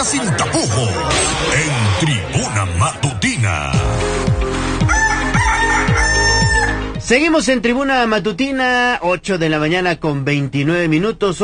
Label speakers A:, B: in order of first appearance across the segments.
A: noticias sin tapujos en Tribuna Matutina.
B: Seguimos en Tribuna Matutina, 8 de la mañana con 29 minutos,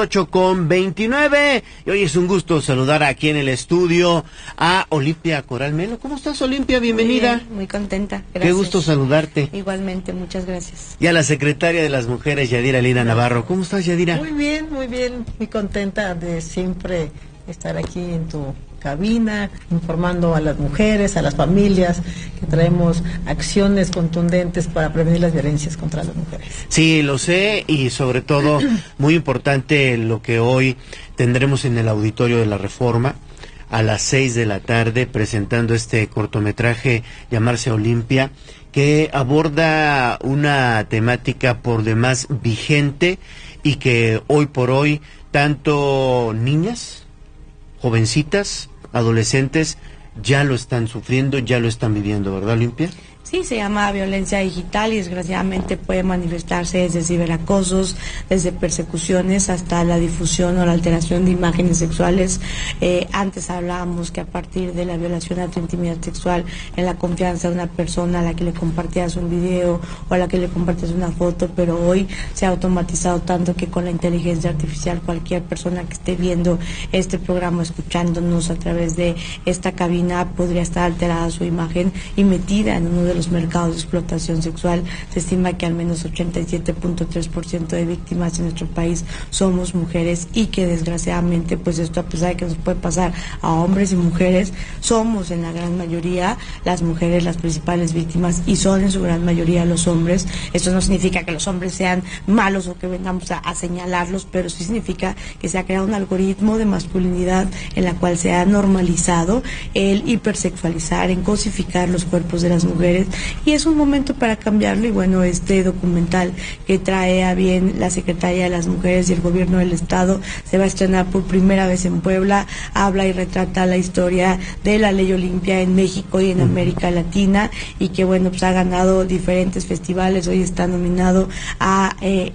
B: 8:29. Y hoy es un gusto saludar aquí en el estudio a Olimpia Coral Melo. ¿Cómo estás, Olimpia? Bienvenida.
C: Muy bien, muy contenta. Gracias.
B: Qué gusto saludarte.
C: Igualmente, muchas gracias.
B: Y a la secretaria de las Mujeres, Yadira Lina Navarro. ¿Cómo estás, Yadira?
D: Muy bien, muy contenta de siempre estar aquí en tu cabina, informando a las mujeres, a las familias, que traemos acciones contundentes para prevenir las violencias contra las mujeres.
B: Sí, lo sé, y sobre todo, muy importante lo que hoy tendremos en el auditorio de la Reforma, a las 6 de la tarde, presentando este cortometraje, llamarse Olimpia, que aborda una temática por demás vigente y que hoy por hoy, tanto niñas, jovencitas, adolescentes, ya lo están sufriendo, ya lo están viviendo, ¿verdad, Olimpia?
C: Sí, se llama violencia digital y desgraciadamente puede manifestarse desde ciberacosos, desde persecuciones hasta la difusión o la alteración de imágenes sexuales. Antes hablábamos que a partir de la violación a tu intimidad sexual, en la confianza de una persona a la que le compartías un video o a la que le compartías una foto, pero hoy se ha automatizado tanto que con la inteligencia artificial cualquier persona que esté viendo este programa, escuchándonos a través de esta cabina, podría estar alterada su imagen y metida en uno de los mercados de explotación sexual. Se estima que al menos 87.3% de víctimas en nuestro país somos mujeres y que desgraciadamente, pues esto, a pesar de que nos puede pasar a hombres y mujeres, somos en la gran mayoría las mujeres las principales víctimas y son en su gran mayoría los hombres. Esto no significa que los hombres sean malos o que vengamos a señalarlos, pero sí significa que se ha creado un algoritmo de masculinidad en la cual se ha normalizado el hipersexualizar, en cosificar los cuerpos de las mujeres, y es un momento para cambiarlo. Y bueno, este documental que trae a bien la Secretaría de las Mujeres y el Gobierno del Estado se va a estrenar por primera vez en Puebla. Habla y retrata la historia de la Ley Olimpia en México y en América Latina, y que bueno, pues ha ganado diferentes festivales. Hoy está nominado al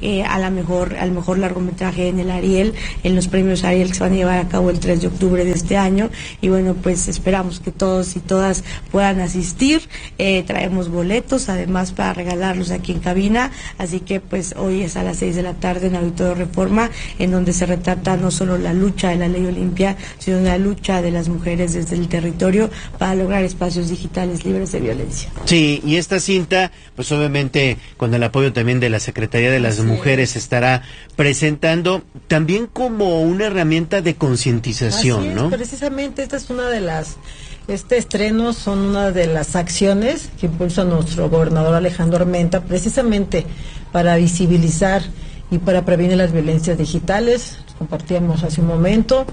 C: mejor largometraje en el Ariel, en los premios Ariel que se van a llevar a cabo el 3 de octubre de este año. Y bueno, pues esperamos que todos y todas puedan asistir. Traemos boletos además para regalarlos aquí en cabina, así que pues hoy es a las 6 de la tarde en Auditorio Reforma, en donde se retrata no solo la lucha de la Ley Olimpia, sino la lucha de las mujeres desde el territorio para lograr espacios digitales libres de violencia.
B: Sí, y esta cinta, pues obviamente con el apoyo también de la Secretaría de las Mujeres, se estará presentando también como una herramienta de concientización, ¿no?
D: Precisamente esta es una de las... Este estreno son una de las acciones que impulsa nuestro gobernador Alejandro Armenta, precisamente para visibilizar y para prevenir las violencias digitales. Compartíamos hace un momento,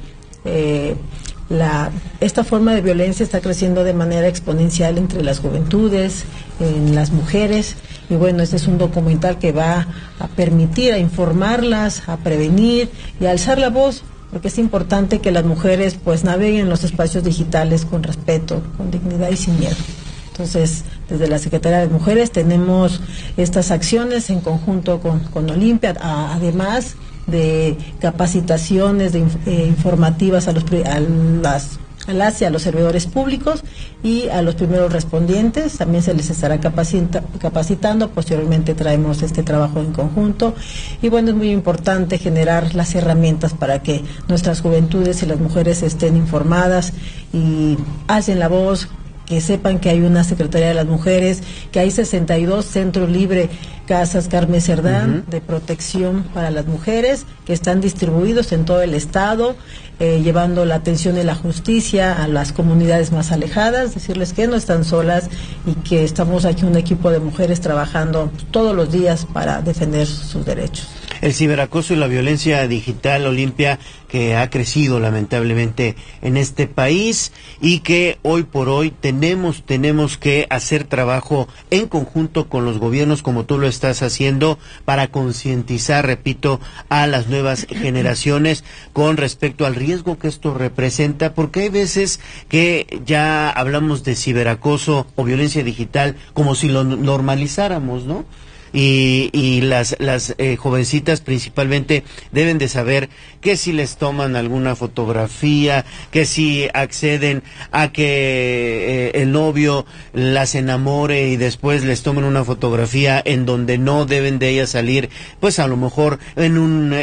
D: esta forma de violencia está creciendo de manera exponencial entre las juventudes, en las mujeres, y bueno, este es un documental que va a permitir a informarlas, a prevenir y a alzar la voz, porque es importante que las mujeres pues naveguen los espacios digitales con respeto, con dignidad y sin miedo. Entonces, desde la Secretaría de Mujeres tenemos estas acciones en conjunto con Olimpia, además de capacitaciones informativas a las y a los servidores públicos y a los primeros respondientes. También se les estará capacitando. Posteriormente traemos este trabajo en conjunto, y bueno, es muy importante generar las herramientas para que nuestras juventudes y las mujeres estén informadas y alcen la voz, que sepan que hay una Secretaría de las Mujeres, que hay 62 centros libres Casas Carmen Cerdán de protección para las mujeres, que están distribuidos en todo el estado, llevando la atención y la justicia a las comunidades más alejadas, decirles que no están solas y que estamos aquí un equipo de mujeres trabajando todos los días para defender sus derechos.
B: El ciberacoso y la violencia digital, Olimpia, que ha crecido lamentablemente en este país, y que hoy por hoy tenemos que hacer trabajo en conjunto con los gobiernos, como tú lo estás haciendo, para concientizar, repito, a las nuevas generaciones con respecto al riesgo que esto representa, porque hay veces que ya hablamos de ciberacoso o violencia digital como si lo normalizáramos, ¿no? y las jovencitas principalmente deben de saber que si les toman alguna fotografía, que si acceden a que el novio las enamore y después les tomen una fotografía en donde no deben de ellas salir, pues a lo mejor en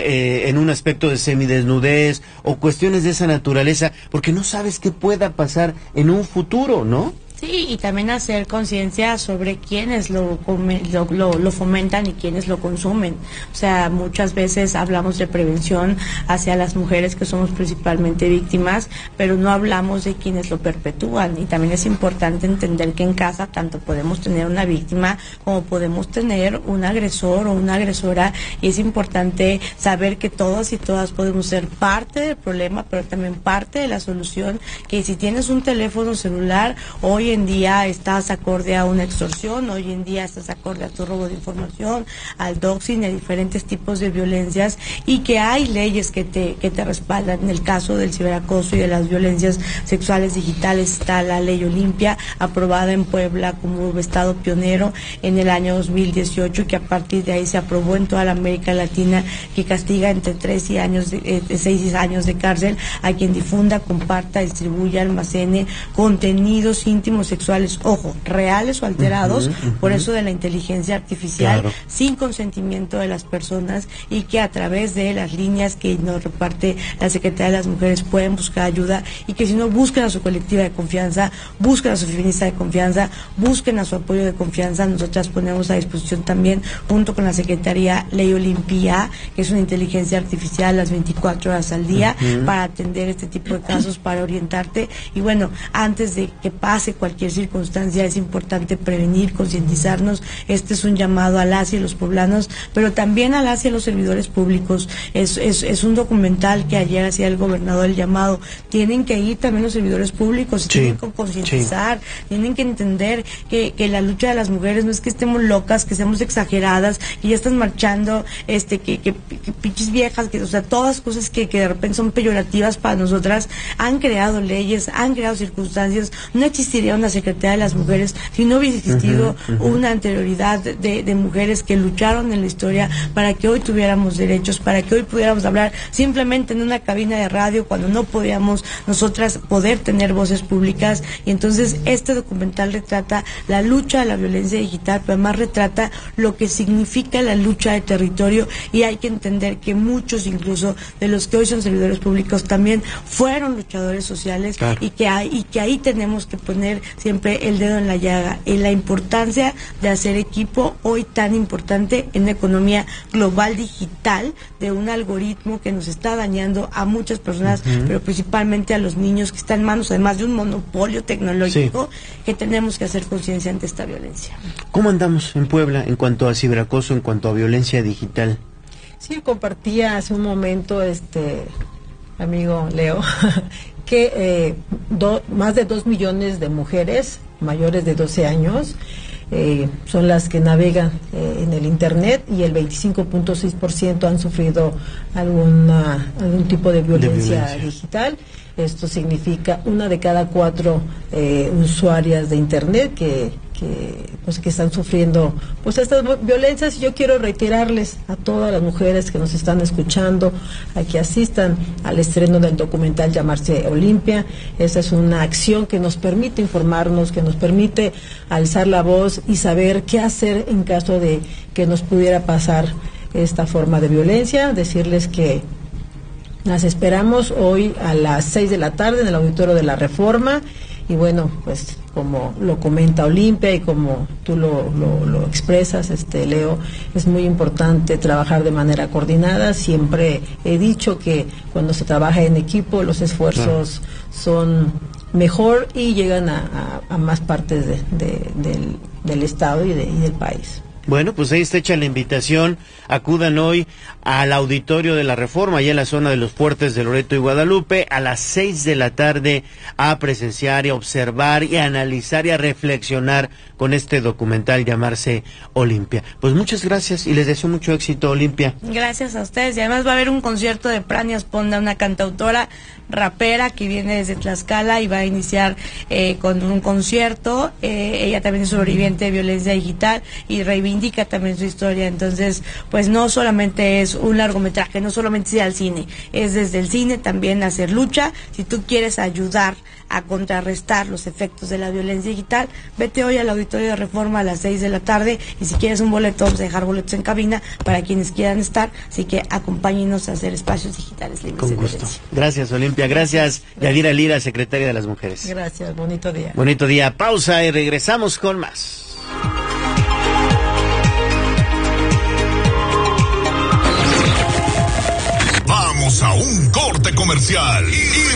B: un aspecto de semidesnudez o cuestiones de esa naturaleza, porque no sabes qué pueda pasar en un futuro, ¿no?
C: Sí, y también hacer conciencia sobre quiénes lo fomentan y quiénes lo consumen. O sea, muchas veces hablamos de prevención hacia las mujeres que somos principalmente víctimas, pero no hablamos de quienes lo perpetúan. Y también es importante entender que en casa tanto podemos tener una víctima como podemos tener un agresor o una agresora, y es importante saber que todos y todas podemos ser parte del problema, pero también parte de la solución, que si tienes un teléfono celular, hoy en día estás acorde a una extorsión, hoy en día estás acorde a tu robo de información, al doxing, a diferentes tipos de violencias, y que hay leyes que te respaldan. En el caso del ciberacoso y de las violencias sexuales digitales está la Ley Olimpia, aprobada en Puebla como estado pionero en el año 2018, que a partir de ahí se aprobó en toda la América Latina, que castiga entre 6 años de cárcel a quien difunda, comparta, distribuya, almacene contenidos íntimos sexuales, ojo, reales o alterados, por eso de la inteligencia artificial, claro, sin consentimiento de las personas, y que a través de las líneas que nos reparte la Secretaría de las Mujeres pueden buscar ayuda, y que si no, busquen a su colectiva de confianza, busquen a su feminista de confianza, busquen a su apoyo de confianza. Nosotras ponemos a disposición también, junto con la Secretaría, Ley Olimpia, que es una inteligencia artificial las 24 horas al día, para atender este tipo de casos, para orientarte. Y bueno, antes de que pase cualquier circunstancia, es importante prevenir, concientizarnos. Este es un llamado a las y los poblanos, pero también a las y los servidores públicos. Es un documental que ayer hacía el gobernador el llamado. Tienen que ir también los servidores públicos, sí, tienen que concientizar, sí, tienen que entender que la lucha de las mujeres no es que estemos locas, que seamos exageradas, que ya están marchando, que pinches viejas, o sea, todas cosas que de repente son peyorativas para nosotras. Han creado leyes, han creado circunstancias. No existiría una Secretaría de las Mujeres si no hubiese existido una anterioridad de mujeres que lucharon en la historia para que hoy tuviéramos derechos, para que hoy pudiéramos hablar simplemente en una cabina de radio cuando no podíamos nosotras poder tener voces públicas. Y entonces este documental retrata la lucha de la violencia digital, pero además retrata lo que significa la lucha de territorio, y hay que entender que muchos incluso de los que hoy son servidores públicos también fueron luchadores sociales, claro, y que ahí tenemos que poner siempre el dedo en la llaga, en la importancia de hacer equipo, hoy tan importante en la economía global digital, de un algoritmo que nos está dañando a muchas personas, pero principalmente a los niños, que están en manos además de un monopolio tecnológico, sí, que tenemos que hacer conciencia ante esta violencia.
B: ¿Cómo andamos en Puebla en cuanto a ciberacoso, en cuanto a violencia digital?
D: Sí, compartía hace un momento, amigo Leo, que más de 2 millones de mujeres mayores de 12 años son las que navegan en el Internet, y el 25.6% han sufrido algún tipo de violencia digital. Esto significa 1 de cada 4 usuarias de Internet que están sufriendo pues estas violencias. Yo quiero reiterarles a todas las mujeres que nos están escuchando a que asistan al estreno del documental Llamarse Olimpia. Esta es una acción que nos permite informarnos, que nos permite alzar la voz y saber qué hacer en caso de que nos pudiera pasar esta forma de violencia. Decirles que las esperamos hoy a las 6 de la tarde en el Auditorio de la Reforma. Y bueno, pues como lo comenta Olimpia y como tú lo expresas, Leo, es muy importante trabajar de manera coordinada. Siempre he dicho que cuando se trabaja en equipo los esfuerzos son mejor y llegan a más partes del Estado y del país.
B: Bueno, pues ahí está hecha la invitación. Acudan hoy al Auditorio de la Reforma, allá en la zona de los Fuertes de Loreto y Guadalupe, a las 6 de la tarde, a presenciar y a observar y a analizar y a reflexionar con este documental Llamarse Olimpia. Pues muchas gracias y les deseo mucho éxito, Olimpia.
C: Gracias a ustedes, y además va a haber un concierto de Prania Sponda, una cantautora rapera que viene desde Tlaxcala, y va a iniciar con un concierto. Ella también es sobreviviente de violencia digital y reivindica reivindica también su historia. Entonces, pues no solamente es un largometraje, no solamente es ir al cine, es desde el cine también hacer lucha. Si tú quieres ayudar a contrarrestar los efectos de la violencia digital, vete hoy al Auditorio de Reforma a las 6 de la tarde, y si quieres un boleto, vamos a dejar boletos en cabina para quienes quieran estar, así que acompáñenos a hacer espacios digitales libres.
B: Con
C: de
B: gusto.
C: violencia.
B: Gracias, Olimpia. Gracias, Yadira Lira, secretaria de las Mujeres.
D: Gracias, bonito día.
B: Bonito día. Pausa y regresamos con más.
A: Vamos a un corte comercial y